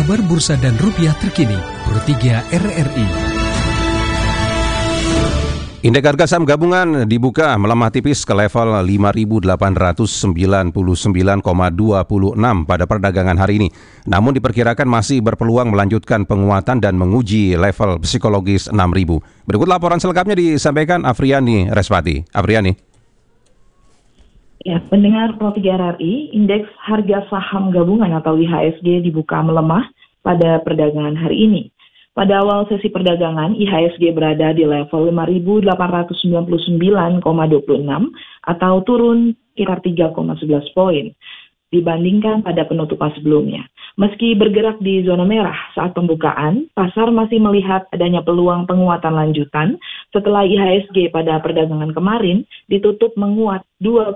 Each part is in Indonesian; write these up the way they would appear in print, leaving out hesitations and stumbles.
Kabar bursa dan rupiah terkini, Pro 3 RRI. Indeks harga saham gabungan dibuka melemah tipis ke level 5.899,26 pada perdagangan hari ini. Namun diperkirakan masih berpeluang melanjutkan penguatan dan menguji level psikologis 6.000. Berikut laporan selengkapnya disampaikan Afriani Respati. Afriani. Ya, pendengar Pro 3 RRI, indeks harga saham gabungan atau IHSG dibuka melemah pada perdagangan hari ini. Pada awal sesi perdagangan, IHSG berada di level 5.899,26 atau turun sekitar 3,11 poin dibandingkan pada penutupan sebelumnya. Meski bergerak di zona merah saat pembukaan, pasar masih melihat adanya peluang penguatan lanjutan setelah IHSG pada perdagangan kemarin ditutup menguat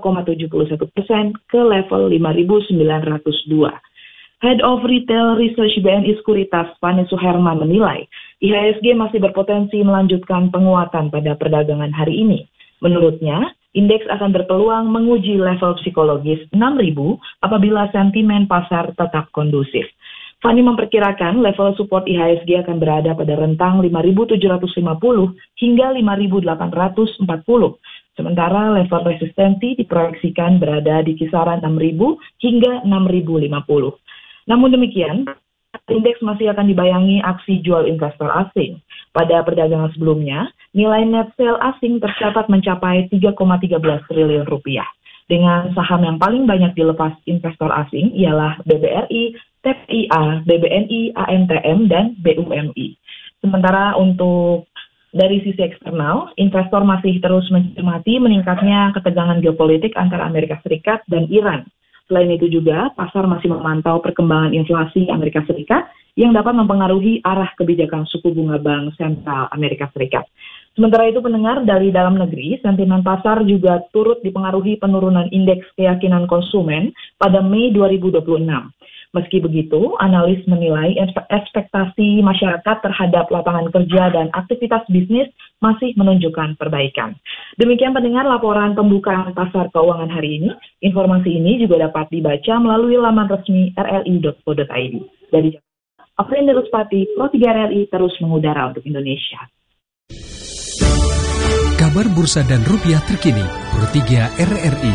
2,71% ke level 5.902. Head of Retail Research BNI Sekuritas, Fani Suherman menilai, IHSG masih berpotensi melanjutkan penguatan pada perdagangan hari ini. Menurutnya, indeks akan berpeluang menguji level psikologis 6.000 apabila sentimen pasar tetap kondusif. Fani memperkirakan level support IHSG akan berada pada rentang 5.750 hingga 5.840. Sementara level resistensi diproyeksikan berada di kisaran 6.000 hingga 6.050. Namun demikian, indeks masih akan dibayangi aksi jual investor asing. Pada perdagangan sebelumnya, nilai net sale asing tercatat mencapai 3,13 triliun rupiah. Dengan saham yang paling banyak dilepas investor asing ialah BBRI, TPIA, BBNI, ANTM, dan BUMI. Sementara untuk dari sisi eksternal, investor masih terus mencermati meningkatnya ketegangan geopolitik antara Amerika Serikat dan Iran. Selain itu juga, pasar masih memantau perkembangan inflasi Amerika Serikat yang dapat mempengaruhi arah kebijakan suku bunga Bank Sentral Amerika Serikat. Sementara itu pendengar dari dalam negeri, sentimen pasar juga turut dipengaruhi penurunan indeks keyakinan konsumen pada Mei 2026. Meski begitu, analis menilai ekspektasi masyarakat terhadap lapangan kerja dan aktivitas bisnis masih menunjukkan perbaikan. Demikian pendengar laporan pembukaan pasar keuangan hari ini. Informasi ini juga dapat dibaca melalui laman resmi rli.co.id. Dari Afriani Respati, Pro 3 RRI terus mengudara untuk Indonesia. Kabar bursa dan rupiah terkini, Pro 3 RRI.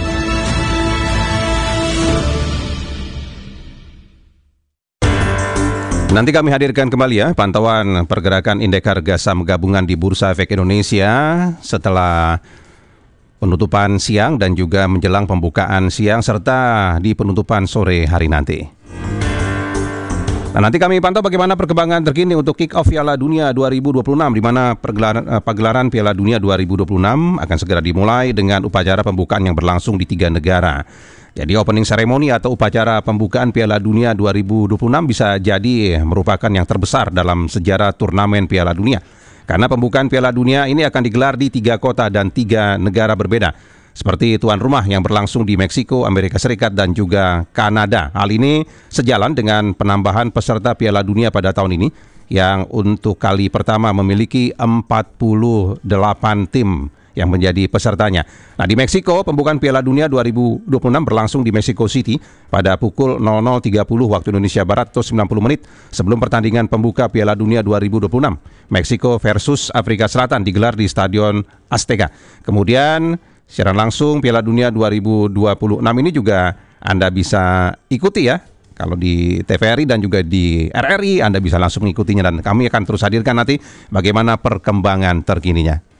Nanti kami hadirkan kembali ya pantauan pergerakan indeks harga saham gabungan di Bursa Efek Indonesia setelah penutupan siang dan juga menjelang pembukaan siang serta di penutupan sore hari nanti. Nah, nanti kami pantau bagaimana perkembangan terkini untuk kick-off Piala Dunia 2026 di mana pagelaran Piala Dunia 2026 akan segera dimulai dengan upacara pembukaan yang berlangsung di 3 negara. Jadi opening ceremony atau upacara pembukaan Piala Dunia 2026 bisa jadi merupakan yang terbesar dalam sejarah turnamen Piala Dunia. Karena pembukaan Piala Dunia ini akan digelar di 3 kota dan 3 negara berbeda. Seperti tuan rumah yang berlangsung di Meksiko, Amerika Serikat, dan juga Kanada. Hal ini sejalan dengan penambahan peserta Piala Dunia pada tahun ini yang untuk kali pertama memiliki 48 tim yang menjadi pesertanya. Nah, di Meksiko, pembukaan Piala Dunia 2026 berlangsung di Mexico City pada pukul 00.30 waktu Indonesia Barat atau 90 menit sebelum pertandingan pembuka Piala Dunia 2026. Meksiko versus Afrika Selatan digelar di Stadion Azteca. Kemudian, siaran langsung Piala Dunia 2026 ini juga Anda bisa ikuti ya. Kalau di TVRI dan juga di RRI Anda bisa langsung mengikutinya dan kami akan terus hadirkan nanti bagaimana perkembangan terkininya.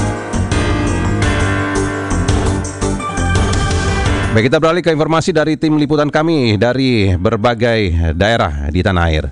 Baik, kita beralih ke informasi dari tim liputan kami dari berbagai daerah di tanah air.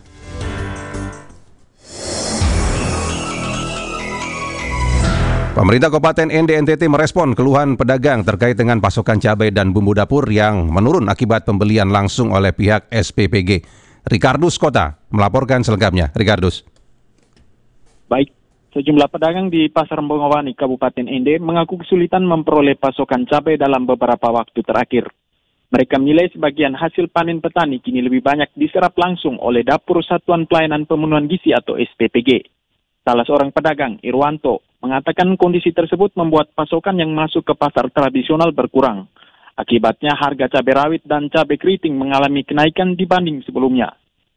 Pemerintah Kabupaten Ende NTT merespon keluhan pedagang terkait dengan pasokan cabai dan bumbu dapur yang menurun akibat pembelian langsung oleh pihak SPPG. Ricardus Kota melaporkan selengkapnya. Ricardus. Baik. Sejumlah pedagang di Pasar Bongowani, Kabupaten Ende, mengaku kesulitan memperoleh pasokan cabai dalam beberapa waktu terakhir. Mereka menilai sebagian hasil panen petani kini lebih banyak diserap langsung oleh Dapur Satuan Pelayanan Pemenuhan Gizi atau SPPG. Salah seorang pedagang, Irwanto, mengatakan kondisi tersebut membuat pasokan yang masuk ke pasar tradisional berkurang. Akibatnya harga cabai rawit dan cabai keriting mengalami kenaikan dibanding sebelumnya.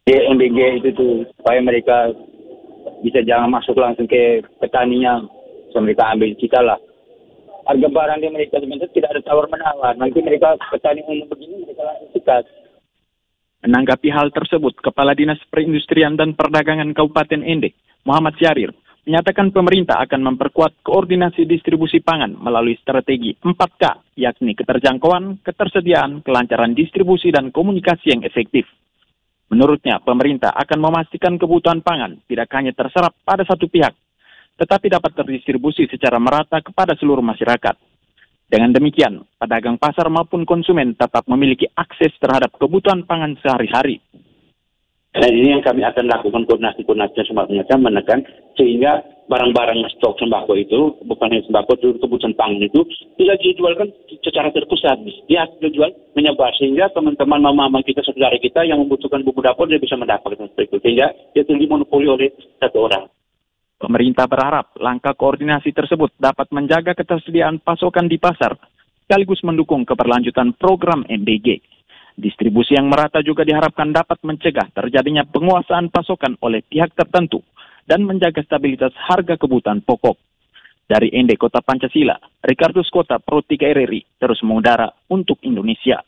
di MBG itu tuh, supaya mereka bisa jangan masuk langsung ke petaninya, so mereka ambil kita lah. Harga barang di mereka sebenarnya tidak ada tawar-menawar. Nanti mereka petani umum begini mereka langsung sikat. Menanggapi hal tersebut, Kepala Dinas Perindustrian dan Perdagangan Kabupaten Ende, Muhammad Syahrir, menyatakan pemerintah akan memperkuat koordinasi distribusi pangan melalui strategi 4K, yakni keterjangkauan, ketersediaan, kelancaran distribusi, dan komunikasi yang efektif. Menurutnya, pemerintah akan memastikan kebutuhan pangan tidak hanya terserap pada satu pihak, tetapi dapat terdistribusi secara merata kepada seluruh masyarakat. Dengan demikian, pedagang pasar maupun konsumen tetap memiliki akses terhadap kebutuhan pangan sehari-hari. Dan ini yang kami akan lakukan koordinasi semuanya menekan sehingga barang-barang stok sembako itu, bukan hanya sembako, kebutuhan pangan itu tidak dijualkan secara terpusat. Dia dijual menyebar sehingga teman-teman mama kita, saudara kita yang membutuhkan bumbu dapur dia bisa mendapatkan seperti itu. Sehingga dia tidak dimonopoli oleh satu orang. Pemerintah berharap langkah koordinasi tersebut dapat menjaga ketersediaan pasokan di pasar, sekaligus mendukung keberlanjutan program MBG. Distribusi yang merata juga diharapkan dapat mencegah terjadinya penguasaan pasokan oleh pihak tertentu dan menjaga stabilitas harga kebutuhan pokok. Dari Ende, Kota Pancasila, Ricardo Skota, Pro 3 RRI, terus mengudara untuk Indonesia.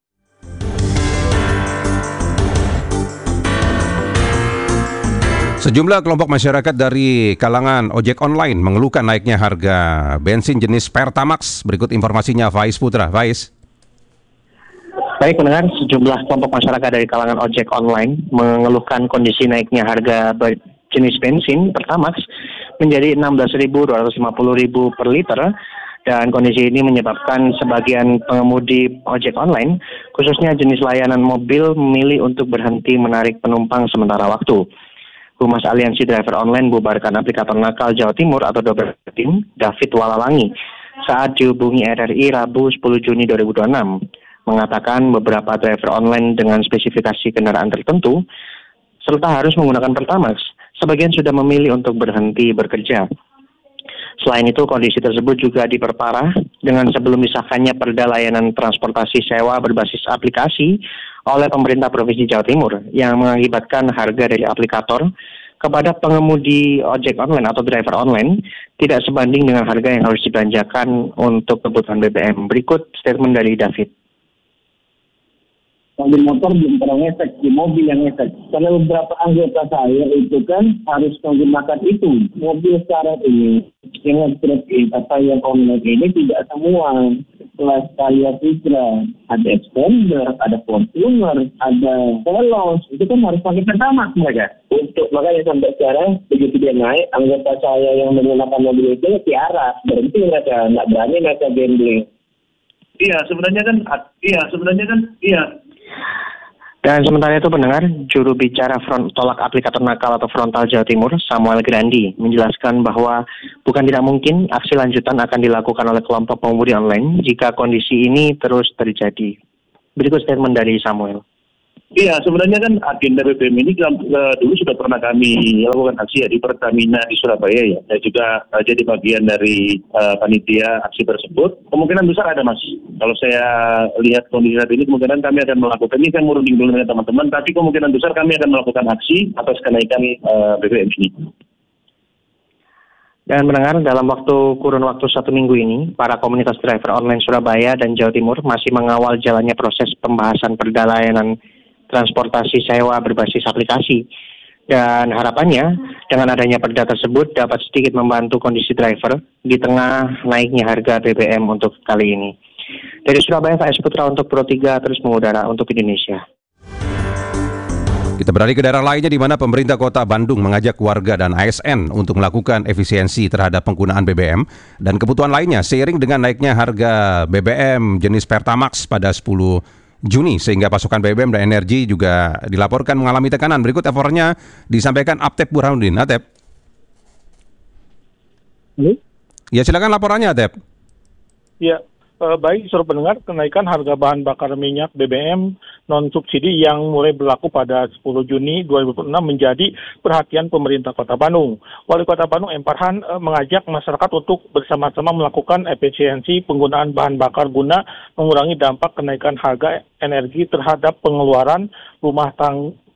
Sejumlah kelompok masyarakat dari kalangan ojek online mengeluhkan naiknya harga bensin jenis Pertamax. Berikut informasinya Faiz Putra. Faiz. Baik pendengar, sejumlah kelompok masyarakat dari kalangan ojek online mengeluhkan kondisi naiknya harga jenis bensin Pertamax menjadi Rp16.250.000 per liter. Dan kondisi ini menyebabkan sebagian pengemudi ojek online, khususnya jenis layanan mobil, memilih untuk berhenti menarik penumpang sementara waktu. Humas Aliansi Driver Online bubarkan aplikator nakal Jawa Timur atau Double Team, David Walalangi, saat dihubungi RRI Rabu 10 Juni 2026, mengatakan beberapa driver online dengan spesifikasi kendaraan tertentu, serta harus menggunakan Pertamax, sebagian sudah memilih untuk berhenti bekerja. Selain itu, kondisi tersebut juga diperparah dengan sebelum disahkannya Perda Layanan Transportasi Sewa berbasis aplikasi oleh pemerintah Provinsi Jawa Timur yang mengakibatkan harga dari aplikator kepada pengemudi ojek online atau driver online tidak sebanding dengan harga yang harus dibelanjakan untuk kebutuhan BBM. Berikut statement dari David. Mobil motor belum terlalu efek, di mobil yang efek. Karena beberapa anggota saya itu kan harus menggunakan itu. Mobil sekarang ini, yang seperti atau yang online ini tidak semua. Kelas saya Fitra, ada Expander, ada Fortuner, ada Veloz, itu kan harus pakai Pertamax mereka. Untuk makanya sampai sekarang, begitu dia naik, anggota saya yang menggunakan mobil itu tiara, berhenti mereka, nggak berani mereka gambling. Iya, sebenarnya kan. Dan sementara itu pendengar, juru bicara tolak aplikator nakal atau Frontal Jawa Timur, Samuel Grandi, menjelaskan bahwa bukan tidak mungkin aksi lanjutan akan dilakukan oleh kelompok pengemudi online jika kondisi ini terus terjadi. Berikut statement dari Samuel. Iya, sebenarnya kan agenda BBM ini dulu sudah pernah kami lakukan aksi ya di Pertamina di Surabaya ya. Saya juga jadi bagian dari panitia aksi tersebut. Kemungkinan besar ada Mas. Kalau saya lihat kondisi saat ini, kemungkinan kami akan melakukan, ini saya merunding dulu dengan teman-teman, tapi kemungkinan besar kami akan melakukan aksi atas kenaikan BBM ini. Dan mendengar, dalam kurun waktu 1 minggu ini, para komunitas driver online Surabaya dan Jawa Timur masih mengawal jalannya proses pembahasan Perda Layanan Transportasi Sewa berbasis aplikasi. Dan harapannya, dengan adanya perda tersebut dapat sedikit membantu kondisi driver di tengah naiknya harga BBM untuk kali ini. Dari Surabaya, Faiz Putra untuk Pro 3 terus mengudara untuk Indonesia. Kita beralih ke daerah lainnya di mana pemerintah Kota Bandung mengajak warga dan ASN untuk melakukan efisiensi terhadap penggunaan BBM dan kebutuhan lainnya seiring dengan naiknya harga BBM jenis Pertamax pada 10 Juni sehingga pasokan BBM dan energi juga dilaporkan mengalami tekanan. Berikut laporannya disampaikan Atep Burhanuddin. Atep. Ya, silakan laporannya Atep. Ya, baik suruh pendengar, kenaikan harga bahan bakar minyak BBM non-subsidi yang mulai berlaku pada 10 Juni 2026 menjadi perhatian pemerintah Kota Bandung. Wali Kota Bandung M. Farhan mengajak masyarakat untuk bersama-sama melakukan efisiensi penggunaan bahan bakar guna mengurangi dampak kenaikan harga energi terhadap pengeluaran rumah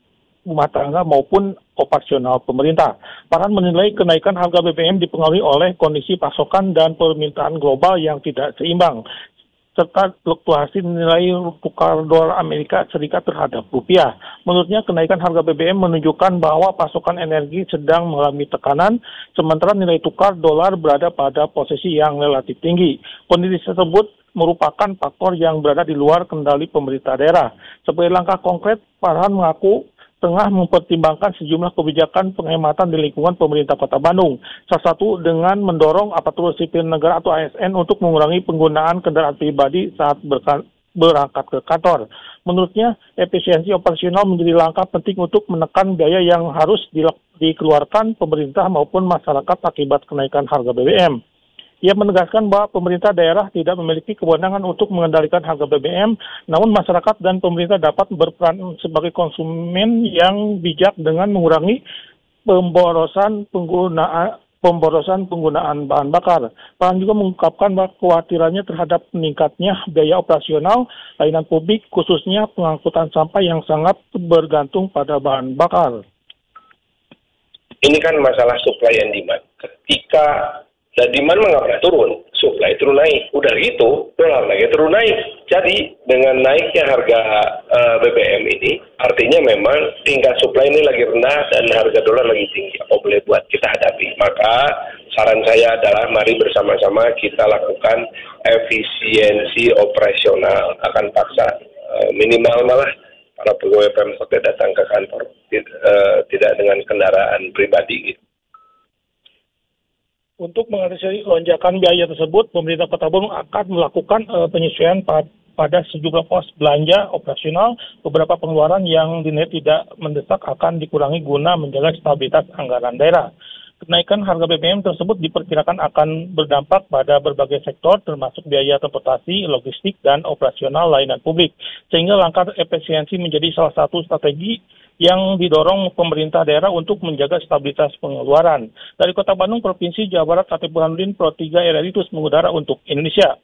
rumah tangga maupun operasional pemerintah. Farhan menilai kenaikan harga BBM dipengaruhi oleh kondisi pasokan dan permintaan global yang tidak seimbang, serta fluktuasi nilai tukar dolar Amerika Serikat terhadap rupiah. Menurutnya, kenaikan harga BBM menunjukkan bahwa pasokan energi sedang mengalami tekanan, sementara nilai tukar dolar berada pada posisi yang relatif tinggi. Kondisi tersebut merupakan faktor yang berada di luar kendali pemerintah daerah. Sebagai langkah konkret, Farhan mengaku tengah mempertimbangkan sejumlah kebijakan penghematan di lingkungan pemerintah Kota Bandung. Salah satu dengan mendorong aparatur sipil negara atau ASN untuk mengurangi penggunaan kendaraan pribadi saat berangkat ke kantor. Menurutnya, efisiensi operasional menjadi langkah penting untuk menekan biaya yang harus dikeluarkan pemerintah maupun masyarakat akibat kenaikan harga BBM. Ia menegaskan bahwa pemerintah daerah tidak memiliki kewenangan untuk mengendalikan harga BBM, namun masyarakat dan pemerintah dapat berperan sebagai konsumen yang bijak dengan mengurangi pemborosan penggunaan bahan bakar. Farhan juga mengungkapkan bahwa kekhawatirannya terhadap meningkatnya biaya operasional layanan publik, khususnya pengangkutan sampah yang sangat bergantung pada bahan bakar. Ini kan masalah supply and demand. Ketika demand nggak pernah turun, supply turun naik. Udah gitu, dolar lagi turun naik. Jadi dengan naiknya harga BBM ini, artinya memang tingkat supply ini lagi rendah dan harga dolar lagi tinggi. Apa boleh buat kita hadapi? Maka saran saya adalah mari bersama-sama kita lakukan efisiensi operasional. Akan paksa minimal malah para pegawai Pemkot datang ke kantor, tidak dengan kendaraan pribadi gitu. Untuk mengatasi lonjakan biaya tersebut, pemerintah Kota Bandung akan melakukan penyesuaian pada sejumlah pos belanja operasional. Beberapa pengeluaran yang dinilai tidak mendesak akan dikurangi guna menjaga stabilitas anggaran daerah. Kenaikan harga BBM tersebut diperkirakan akan berdampak pada berbagai sektor, termasuk biaya transportasi, logistik, dan operasional layanan publik. Sehingga langkah efisiensi menjadi salah satu strategi yang didorong pemerintah daerah untuk menjaga stabilitas pengeluaran. Dari Kota Bandung, Provinsi Jawa Barat, Katip Burhanuddin, Pro 3 RRI terus mengudara untuk Indonesia.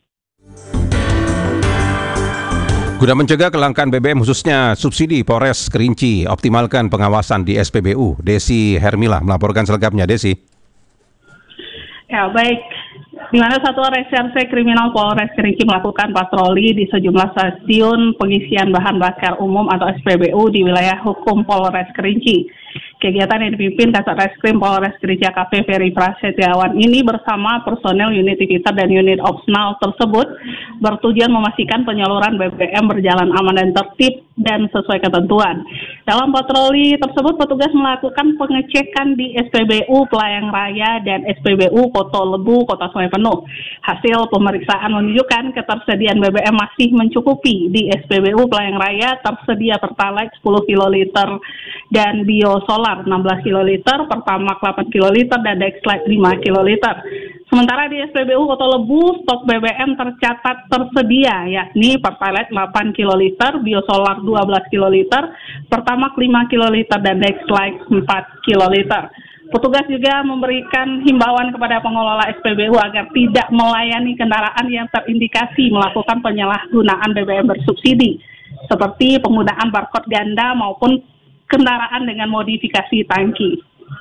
Guna mencegah kelangkaan BBM khususnya subsidi, Polres Kerinci optimalkan pengawasan di SPBU. Desi Hermila melaporkan selengkapnya. Desi. Ya, baik. Di mana Satuan Reserse Kriminal Polres Kerinci melakukan patroli di sejumlah stasiun pengisian bahan bakar umum atau SPBU di wilayah hukum Polres Kerinci. Kegiatan yang dipimpin Kasat Reskrim Polres Kerinci AKP Ferry Prasetyawan ini bersama personel unit Tipiter dan unit opsional tersebut bertujuan memastikan penyaluran BBM berjalan aman dan tertib dan sesuai ketentuan. Dalam patroli tersebut, petugas melakukan pengecekan di SPBU Pelayang Raya dan SPBU Koto Lebu, Kota Sungai Penuh. Hasil pemeriksaan menunjukkan ketersediaan BBM masih mencukupi. Di SPBU Pelayang Raya tersedia Pertalite 10 kL dan Biosolar 16 kL, Pertamax 8 kL, dan Dexlite 5 kL. Sementara di SPBU Koto Lebu, stok BBM tercatat tersedia, yakni Pertalite 8 kL, Biosolar 12 kL, Pertamax 5 kL, dan Dexlite 4 kL. Petugas juga memberikan himbauan kepada pengelola SPBU agar tidak melayani kendaraan yang terindikasi melakukan penyalahgunaan BBM bersubsidi, seperti penggunaan barcode ganda maupun kendaraan dengan modifikasi tangki.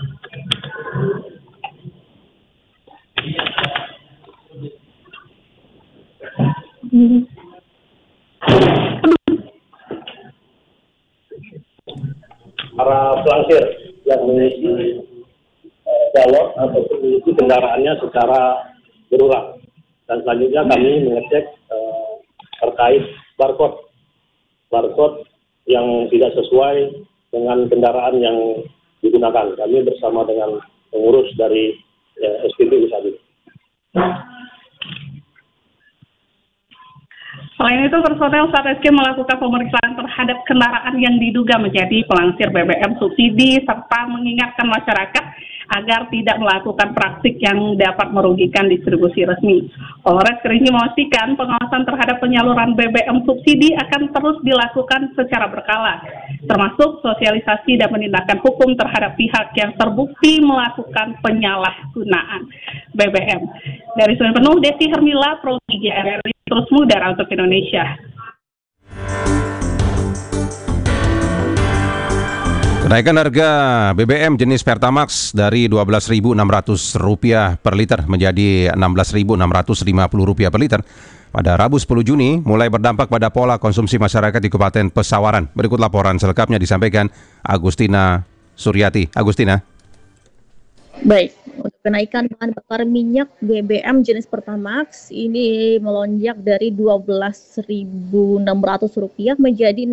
Para pelangsir yang mengisi galon ataupun mengisi kendaraannya secara berulang. Dan selanjutnya kami mengecek terkait barcode yang tidak sesuai dengan kendaraan yang digunakan. Kami bersama dengan pengurus dari SPBU saat ini. Selain itu, personel Satreskrim melakukan pemeriksaan terhadap kendaraan yang diduga menjadi pelangsir BBM subsidi serta mengingatkan masyarakat agar tidak melakukan praktik yang dapat merugikan distribusi resmi. Polres Kerinci memastikan pengawasan terhadap penyaluran BBM subsidi akan terus dilakukan secara berkala, termasuk sosialisasi dan penindakan hukum terhadap pihak yang terbukti melakukan penyalahgunaan BBM. Dari Sungai Penuh, Desi Hermila, Pro 3 RRI terus mengudara untuk Indonesia. Kenaikan harga BBM jenis Pertamax dari Rp12.600 per liter menjadi Rp16.650 per liter pada Rabu 10 Juni mulai berdampak pada pola konsumsi masyarakat di Kabupaten Pesawaran. Berikut laporan selengkapnya disampaikan Agustina Suryati. Agustina. Baik, untuk kenaikan bahan bakar minyak BBM jenis Pertamax ini melonjak dari Rp12.600 menjadi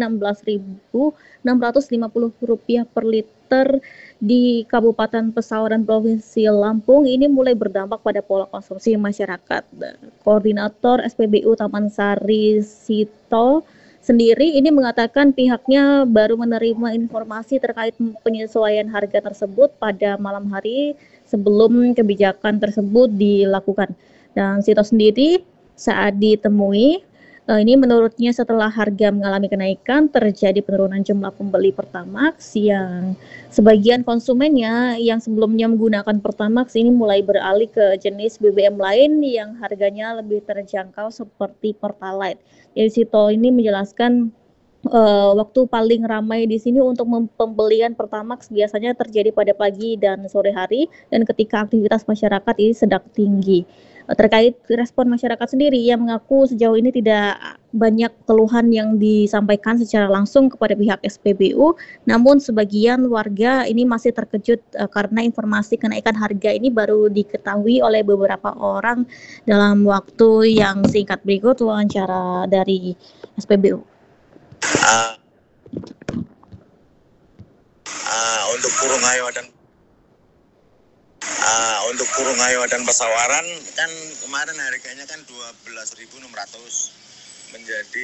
Rp16.650 per liter di Kabupaten Pesawaran Provinsi Lampung. Ini mulai berdampak pada pola konsumsi masyarakat. Koordinator SPBU Taman Sari Sito sendiri ini mengatakan pihaknya baru menerima informasi terkait penyesuaian harga tersebut pada malam hari sebelum kebijakan tersebut dilakukan. Dan Sito sendiri saat ditemui, ini menurutnya setelah harga mengalami kenaikan terjadi penurunan jumlah pembeli Pertamax yang sebagian konsumennya yang sebelumnya menggunakan Pertamax ini mulai beralih ke jenis BBM lain yang harganya lebih terjangkau seperti Pertalite. Jadi Sito ini menjelaskan waktu paling ramai di sini untuk pembelian Pertamax biasanya terjadi pada pagi dan sore hari dan ketika aktivitas masyarakat ini sedang tinggi. Terkait respon masyarakat sendiri, ia mengaku sejauh ini tidak banyak keluhan yang disampaikan secara langsung kepada pihak SPBU, namun sebagian warga ini masih terkejut karena informasi kenaikan harga ini baru diketahui oleh beberapa orang dalam waktu yang singkat. Berikut wawancara dari SPBU. Untuk Kurungayo dan Pesawaran kan kemarin harganya kan 12.600 menjadi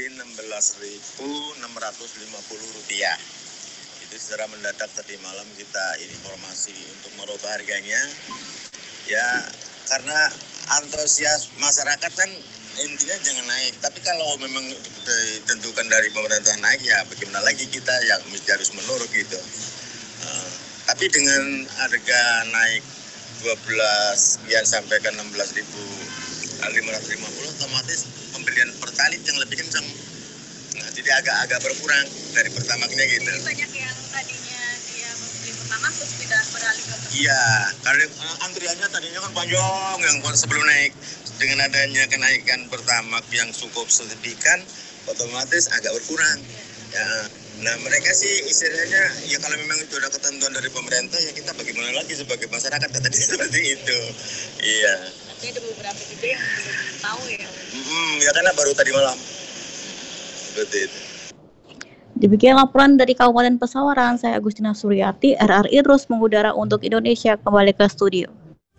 16.650 rupiah. Itu secara mendadak tadi malam kita informasi untuk merubah harganya. Ya karena antusias masyarakat kan intinya jangan naik. Tapi kalau memang ditentukan dari pemerintah naik ya bagaimana lagi kita yang mesti harus menurut gitu. Tapi dengan harga naik 12 sekian sampai ke 16.550 otomatis pembelian pertalite yang lebih kencang. Nah, jadi agak berkurang dari Pertamaxnya gitu. Jadi banyak yang tadinya dia membeli Pertamax terus tidak beralih ke Pertamax. Iya, karena antriannya tadinya kan panjang yang sebelum naik. Dengan adanya kenaikan Pertamax yang cukup signifikan otomatis agak berkurang. Ya. Nah mereka sih istilahnya ya kalau memang itu ada ketentuan dari pemerintah ya kita bagaimana lagi sebagai masyarakat tadi seperti itu. Iya. Tapi ada beberapa juga yang belum tahu ya. Ya karena baru tadi malam. Seperti itu. Demikian laporan dari Kabupaten Pesawaran, saya Agustina Suryati, RRI terus mengudara untuk Indonesia, kembali ke studio.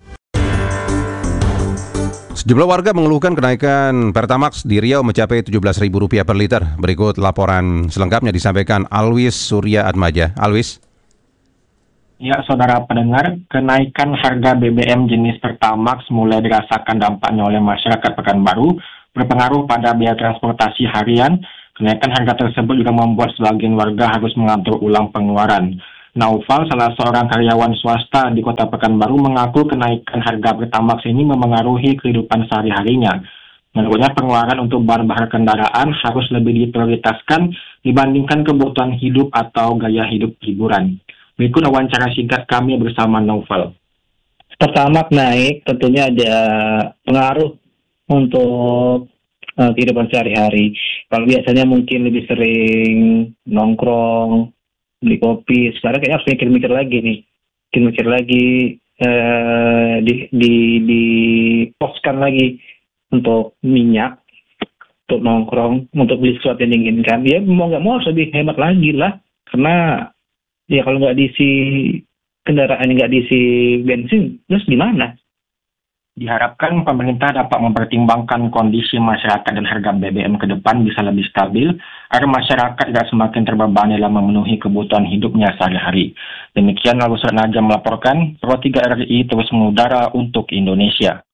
Sejumlah warga mengeluhkan kenaikan Pertamax di Riau mencapai Rp17.000 per liter. Berikut laporan selengkapnya disampaikan Alwis Surya Atmaja. Alwis. Ya, saudara pendengar, kenaikan harga BBM jenis Pertamax mulai dirasakan dampaknya oleh masyarakat Pekanbaru, berpengaruh pada biaya transportasi harian. Kenaikan harga tersebut juga membuat sebagian warga harus mengatur ulang pengeluaran. Naufal, salah seorang karyawan swasta di Kota Pekanbaru, mengaku kenaikan harga Pertamax ini memengaruhi kehidupan sehari-harinya. Menurutnya, pengeluaran untuk bahan bakar kendaraan harus lebih diprioritaskan dibandingkan kebutuhan hidup atau gaya hidup hiburan. Berikut wawancara singkat kami bersama Naufal. Pertamax naik tentunya ada pengaruh untuk kehidupan sehari-hari. Kalau biasanya mungkin lebih sering nongkrong, beli kopi, sekarang kayaknya harus mikir-mikir lagi diposkan lagi untuk minyak, untuk nongkrong, untuk beli sesuatu yang diinginkan. Ya mau nggak mau harus lebih hemat lagi lah, karena ya kalau nggak diisi kendaraan, nggak diisi bensin, terus gimana? Diharapkan pemerintah dapat mempertimbangkan kondisi masyarakat dan harga BBM ke depan bisa lebih stabil, agar masyarakat tidak semakin terbebani dalam memenuhi kebutuhan hidupnya sehari-hari. Demikian Lalu Najam melaporkan, Pro 3 RRI terus mengudara untuk Indonesia.